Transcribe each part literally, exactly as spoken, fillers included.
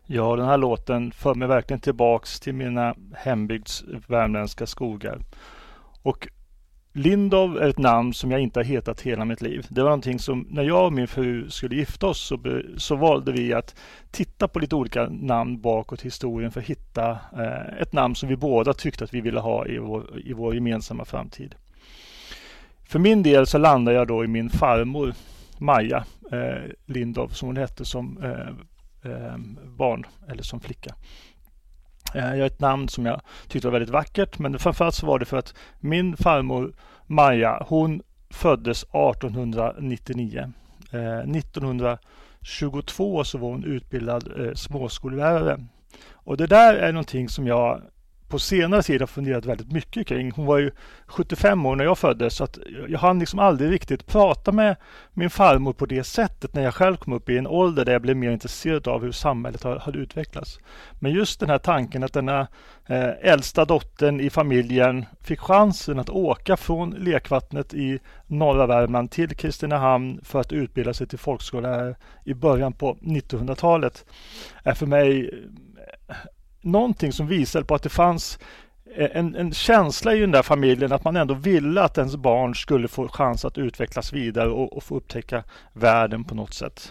Ja, den här låten för mig verkligen tillbaks till mina hembygds värmländska skogar. Och Lindov är ett namn som jag inte har hetat hela mitt liv. Det var någonting som när jag och min fru skulle gifta oss så, så valde vi att titta på lite olika namn bakåt i historien för att hitta eh, ett namn som vi båda tyckte att vi ville ha i vår, i vår gemensamma framtid. För min del så landade jag då i min farmor Maja eh, Lindov som hon hette som eh, eh, barn eller som flicka. Jag har ett namn som jag tyckte var väldigt vackert, men framförallt så var det för att min farmor Maja, hon föddes artonhundranittionio. Eh, nittonhundratjugotvå så var hon utbildad eh, småskollärare. Och det där är någonting som jag på senare tid har funderat väldigt mycket kring. Hon var ju sjuttiofem år när jag föddes, så att jag hann liksom aldrig riktigt prata med min farmor på det sättet när jag själv kom upp i en ålder där jag blev mer intresserad av hur samhället hade utvecklats. Men just den här tanken att denna eh, äldsta dottern i familjen fick chansen att åka från lekvattnet i norra Värmland till Kristinehamn för att utbilda sig till folkskollärare i början på nittonhundratalet är för mig någonting som visar på att det fanns en, en känsla i den där familjen att man ändå ville att ens barn skulle få chans att utvecklas vidare och, och få upptäcka världen på något sätt.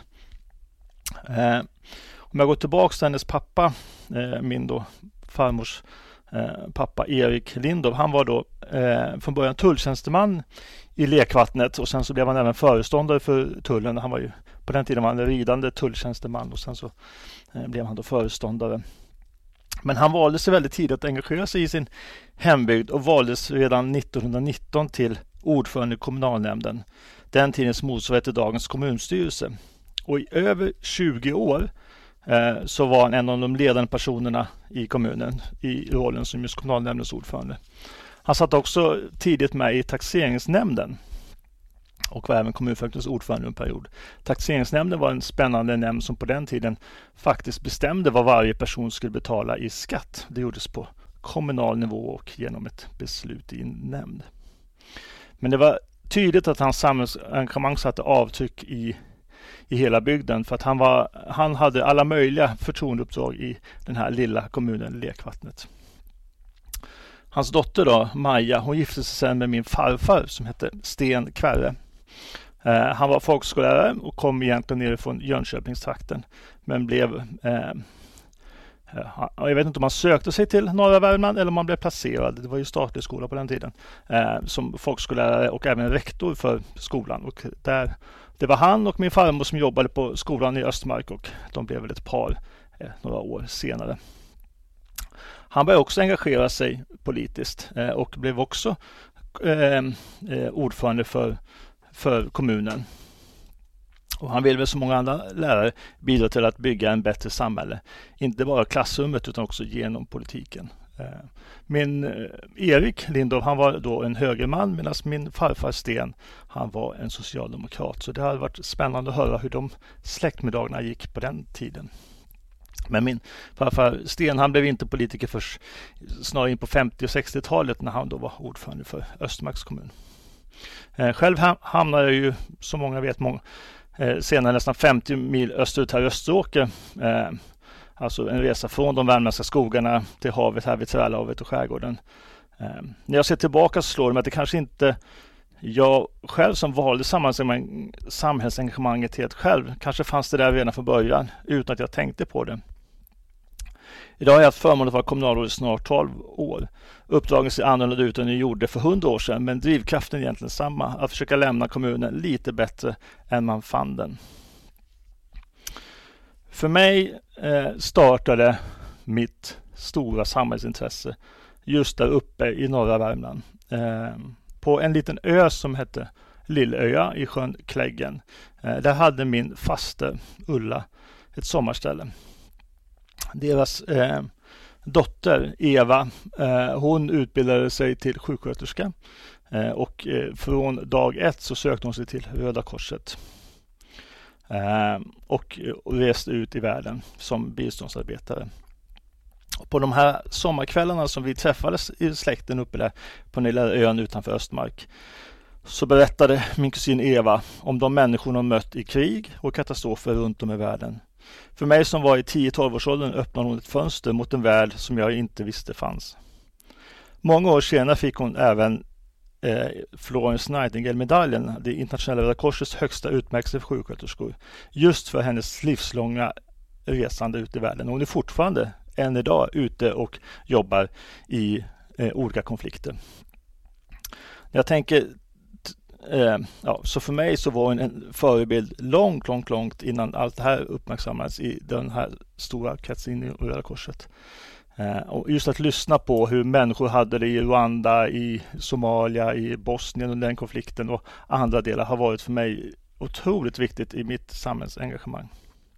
Eh, om jag går tillbaka till hennes pappa, eh, min då farmors eh, pappa Erik Lindov, han var då eh, från början tulltjänsteman i lekvattnet och sen så blev han även föreståndare för tullen. Han var ju på den tiden var han en ridande tulltjänsteman och sen så eh, blev han då föreståndare. Men han valde sig väldigt tidigt att engagera sig i sin hembygd och valdes redan nittonhundranitton till ordförande i kommunalnämnden. Den tidens motsvarighet till dagens kommunstyrelse. Och i över tjugo år eh, så var han en av de ledande personerna i kommunen i rollen som just kommunalnämndens ordförande. Han satt också tidigt med i taxeringsnämnden och var även kommunfullmäktiges ordförande en period. Taxeringsnämnden var en spännande nämnd som på den tiden faktiskt bestämde vad varje person skulle betala i skatt. Det gjordes på kommunal nivå och genom ett beslut i en nämnd. Men det var tydligt att hans samhällsengagemang satte avtryck i, i hela bygden för att han, var, han hade alla möjliga förtroendeuppdrag i den här lilla kommunen Lekvattnet. Hans dotter då, Maja, hon gifte sig sen med min farfar som hette Sten Kvarre. Eh, han var folkskollärare och kom egentligen ner från Jönköpingstrakten men blev eh, eh, jag vet inte om han sökte sig till norra Värmland eller om han blev placerad. Det var ju statlig skola på den tiden eh, som folkskollärare och även rektor för skolan och där, det var han och min farmor som jobbade på skolan i Östmark och de blev väl ett par eh, några år senare. Han började också engagera sig politiskt eh, och blev också eh, ordförande för, för kommunen. Och han vill väl som många andra lärare bidra till att bygga en bättre samhälle. Inte bara klassrummet utan också genom politiken. Eh, min eh, Erik Lindov, han var då en högerman medan min farfar Sten, han var en socialdemokrat. Så det har varit spännande att höra hur de släktmiddagarna gick på den tiden. Men min farfar Sten, han blev inte politiker först snarare in på femtio- och sextiotalet när han då var ordförande för Östmarks kommun. Eh, själv hamnade jag ju, som många vet, många, eh, senare nästan femtio mil österut här i Österåker. Eh, alltså en resa från de värmländska skogarna till havet här vid Trälavet och skärgården. Eh, när jag ser tillbaka så slår det mig att det kanske inte jag själv som valde samhällsengagemanget helt själv. Kanske fanns det där redan från början utan att jag tänkte på det. Idag har jag haft förmånen att vara kommunalråd i snart tolv år. Uppdragen ser annorlunda ut än jag gjorde för hundra år sedan, men drivkraften är egentligen samma. Att försöka lämna kommunen lite bättre än man fann den. För mig eh, startade mitt stora samhällsintresse just där uppe i norra Värmland. Eh, på en liten ö som hette Lillöja i sjön Kläggen. Eh, där hade min faster Ulla ett sommarställe. Deras eh, dotter Eva, eh, hon utbildade sig till sjuksköterska eh, och eh, från dag ett så sökte hon sig till Röda Korset eh, och, och reste ut i världen som biståndsarbetare. Och på de här sommarkvällarna som vi träffades i släkten uppe där på den lilla ön utanför Östmark så berättade min kusin Eva om de människor hon mött i krig och katastrofer runt om i världen. För mig som var i tio tolv års åldern öppnade hon ett fönster mot en värld som jag inte visste fanns. Många år senare fick hon även eh, Florence Nightingale-medaljen, det internationella Röda Korsets högsta utmärkelse för sjuksköterskor, just för hennes livslånga resande ut i världen. Hon är fortfarande än idag ute och jobbar i eh, olika konflikter. Jag tänker, eh, ja, så för mig så var hon en förebild långt, långt, långt innan allt det här uppmärksammades i den här stora kretsen i Röda Korset. Eh, och just att lyssna på hur människor hade det i Rwanda, i Somalia, i Bosnien och den konflikten och andra delar har varit för mig otroligt viktigt i mitt samhällsengagemang.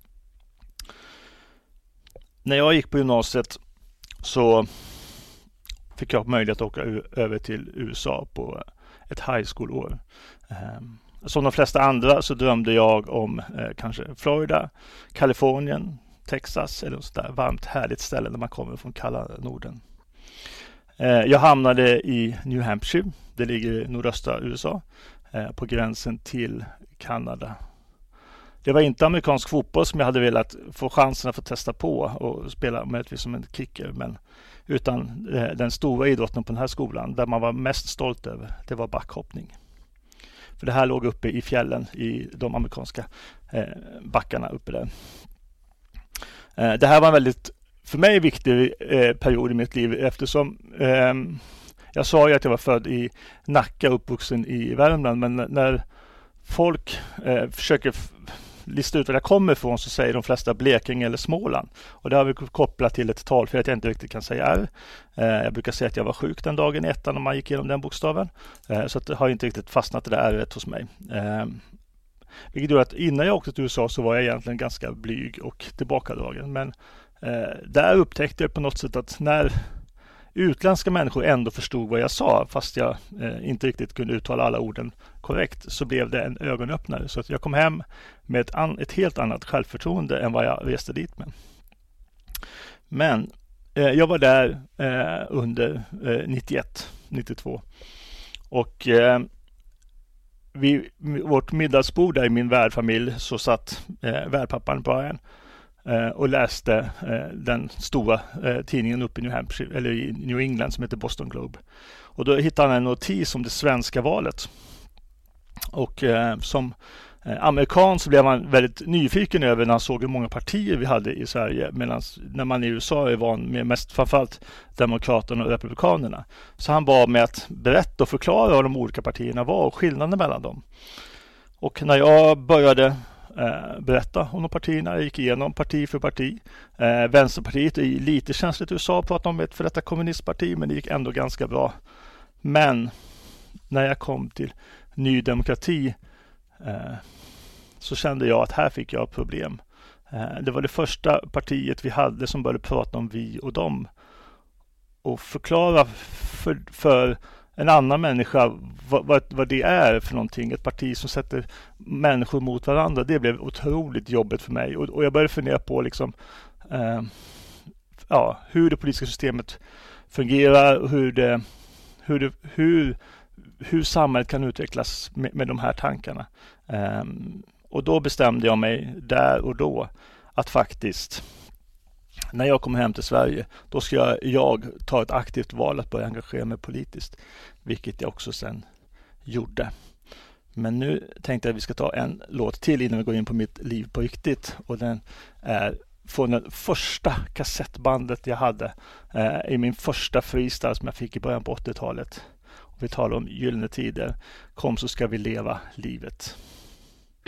När jag gick på gymnasiet så fick jag möjlighet att åka över till U S A på ett high school-år. Som de flesta andra så drömde jag om eh, kanske Florida, Kalifornien, Texas eller så där varmt härligt ställe där man kommer från kalla Norden. Eh, jag hamnade i New Hampshire, det ligger i nordöstra U S A, eh, på gränsen till Kanada. Det var inte amerikansk fotboll som jag hade velat få chansen att få testa på och spela möjligtvis som en kicker, men utan eh, den stora idrotten på den här skolan där man var mest stolt över, det var backhoppning. För det här låg uppe i fjällen i de amerikanska eh, backarna uppe där. Eh, det här var en väldigt, för mig, viktig eh, period i mitt liv eftersom eh, jag sa ju att jag var född i Nacka, uppvuxen i Värmland, men när folk eh, försöker f- lista ut var jag kommer ifrån så säger de flesta Blekinge eller Småland. Och det har vi kopplat till ett tal för att jag inte riktigt kan säga är. Eh, jag brukar säga att jag var sjuk den dagen i ettan när man gick igenom den bokstaven. Eh, så att det har inte riktigt fastnat det där ärret hos mig. Eh, vilket gör att innan jag åkte till U S A så var jag egentligen ganska blyg och tillbakadragen. Men eh, där upptäckte jag på något sätt att när utländska människor ändå förstod vad jag sa fast jag eh, inte riktigt kunde uttala alla orden korrekt så blev det en ögonöppnare. Så att jag kom hem med ett, an- ett helt annat självförtroende än vad jag reste dit med. Men eh, jag var där eh, under eh, nittioett nittiotvå och eh, vid vårt middagsbord där i min värdfamilj så satt eh, värdpappan Brian och läste eh, den stora eh, tidningen uppe i New Hampshire eller i New England som heter Boston Globe. Och då hittade han en notis om det svenska valet. Och eh, som eh, amerikan så blev man väldigt nyfiken över när han såg hur många partier vi hade i Sverige, medan när man i U S A är van med mest framförallt Demokraterna och Republikanerna. Så han bad mig att berätta och förklara vad de olika partierna var och skillnaden mellan dem. Och när jag började Eh, berätta om de partierna. Jag gick igenom parti för parti. Eh, Vänsterpartiet är lite känsligt i U S A att prata om ett för detta kommunistparti, men det gick ändå ganska bra. Men när jag kom till Ny Demokrati eh, så kände jag att här fick jag problem. Eh, det var det första partiet vi hade som började prata om vi och dem. Och förklara för, för en annan människa vad, vad, vad det är för någonting. Ett parti som sätter människor mot varandra. Det blev otroligt jobbigt för mig. Och, och jag började fundera på liksom, eh, ja, hur det politiska systemet fungerar. Och hur, det, hur, det, hur, hur samhället kan utvecklas med, med de här tankarna. Eh, och då bestämde jag mig där och då att faktiskt när jag kommer hem till Sverige, då ska jag, jag ta ett aktivt val att börja engagera mig politiskt. Vilket jag också sen gjorde. Men nu tänkte jag att vi ska ta en låt till innan vi går in på mitt liv på riktigt. Och den är från det första kassettbandet jag hade eh, i min första freestyle som jag fick i början på åttiotalet. Och vi talar om gyllene tider. Kom så ska vi leva livet.